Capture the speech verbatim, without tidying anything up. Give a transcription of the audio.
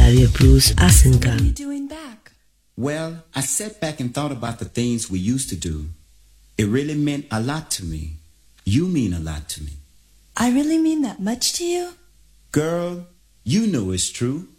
Radio Plus Asenka. What are you doing back? Well, I sat back and thought about the things we used to do. It really meant a lot to me. You mean a lot to me. I really mean that much to you? Girl, you know it's true.